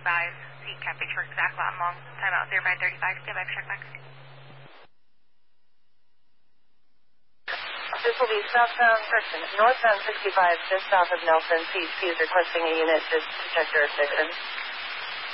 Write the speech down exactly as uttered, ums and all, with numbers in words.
sixty-five, seat Cafe Short, exact lot long, time out zero five thirty-five, stand by for check back. This will be southbound, correction, northbound sixty-five, just south of Nelson. Please, please requesting a unit just to check jurisdiction.